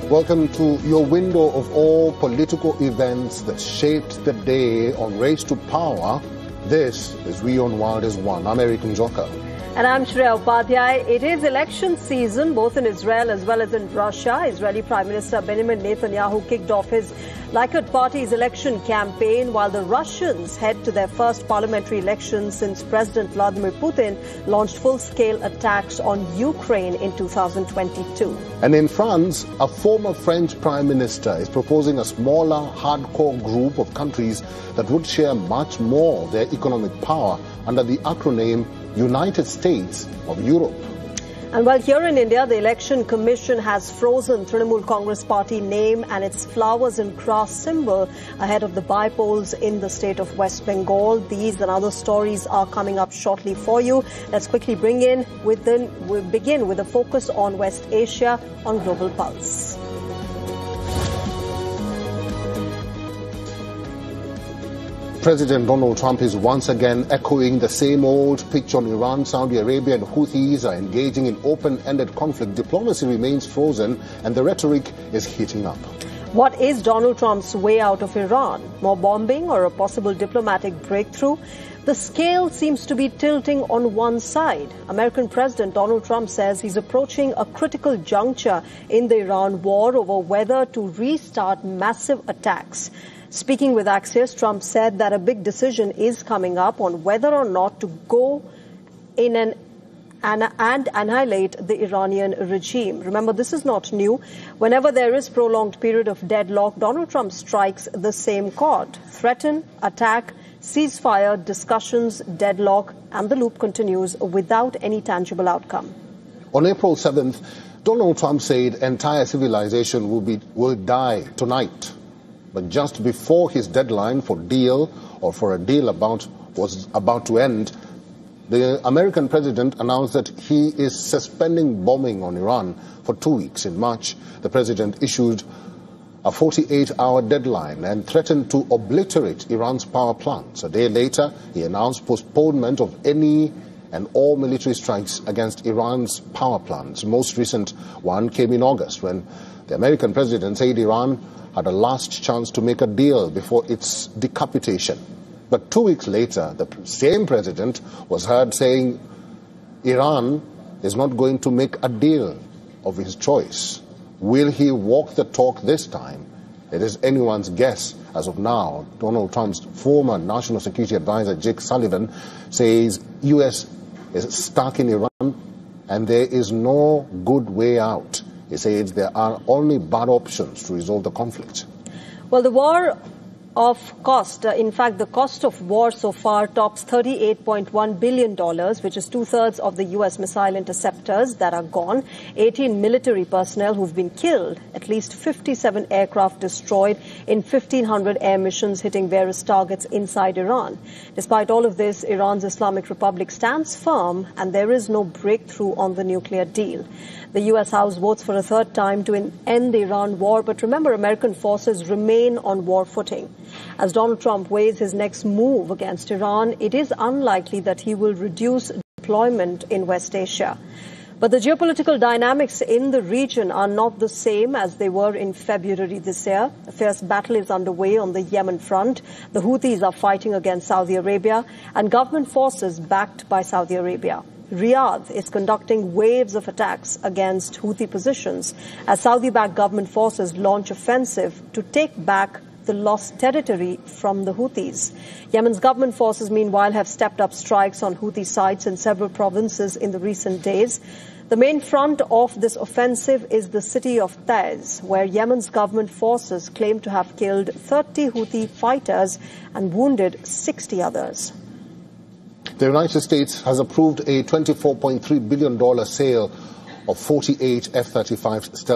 Welcome to your window of all political events that shaped the day on Race to Power. This is We on Wild as One. I'm Eric Njoka. And I'm Shreya Upadhyay. It is election season both in Israel as well as in Russia. Israeli Prime Minister Benjamin Netanyahu kicked off his Likud Party's election campaign while the Russians head to their first parliamentary election since President Vladimir Putin launched full-scale attacks on Ukraine in 2022. And in France, a former French Prime Minister is proposing a smaller, hardcore group of countries that would share much more of their economic power under the acronym United States of Europe. And while here in India, the Election Commission has frozen Trinamool Congress Party name and its flowers and cross symbol ahead of the by-polls in the state of West Bengal. These and other stories are coming up shortly for you. Let's quickly begin with a focus on West Asia on Global Pulse. President Donald Trump is once again echoing the same old pitch on Iran. Saudi Arabia and Houthis are engaging in open-ended conflict. Diplomacy remains frozen and the rhetoric is heating up. What is Donald Trump's way out of Iran? More bombing or a possible diplomatic breakthrough? The scale seems to be tilting on one side. American President Donald Trump says he's approaching a critical juncture in the Iran war over whether to restart massive attacks. Speaking with Axios, Trump said that a big decision is coming up on whether or not to go in and annihilate the Iranian regime. Remember, this is not new. Whenever there is prolonged period of deadlock, Donald Trump strikes the same chord. Threaten, attack, ceasefire, discussions, deadlock, and the loop continues without any tangible outcome. On April 7th, Donald Trump said entire civilization will die tonight. But just before his deadline for a deal was about to end, the American president announced that he is suspending bombing on Iran for 2 weeks. In March, the president issued a 48-hour deadline and threatened to obliterate Iran's power plants. A day later, he announced postponement of any and all military strikes against Iran's power plants. Most recent one came in August when the American president said Iran had a last chance to make a deal before its decapitation. But 2 weeks later, the same president was heard saying Iran is not going to make a deal of his choice. Will he walk the talk this time? It is anyone's guess. As of now, Donald Trump's former National Security Advisor, Jake Sullivan, says U.S. is stuck in Iran and there is no good way out. He says there are only bad options to resolve the conflict. Well, the war of cost, in fact, the cost of war so far tops $38.1 billion, which is two-thirds of the U.S. missile interceptors that are gone, 18 military personnel who've been killed, at least 57 aircraft destroyed in 1,500 air missions hitting various targets inside Iran. Despite all of this, Iran's Islamic Republic stands firm and there is no breakthrough on the nuclear deal. The U.S. House votes for a third time to end the Iran war, but remember, American forces remain on war footing. As Donald Trump weighs his next move against Iran, it is unlikely that he will reduce deployment in West Asia. But the geopolitical dynamics in the region are not the same as they were in February this year. A fierce battle is underway on the Yemen front. The Houthis are fighting against Saudi Arabia and government forces backed by Saudi Arabia. Riyadh is conducting waves of attacks against Houthi positions as Saudi-backed government forces launch offensive to take back the lost territory from the Houthis. Yemen's government forces, meanwhile, have stepped up strikes on Houthi sites in several provinces in the recent days. The main front of this offensive is the city of Taiz, where Yemen's government forces claim to have killed 30 Houthi fighters and wounded 60 others. The United States has approved a $24.3 billion sale of 48 F-35 stealth